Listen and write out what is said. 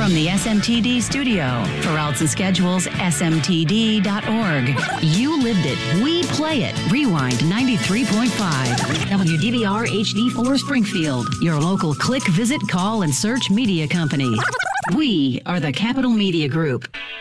From the SMTD studio, for routes and schedules, smtd.org. You lived it. We play it. Rewind 93.5. WDVR HD4 Springfield, your local click, visit, call, and search media company. We are the Capital Media Group.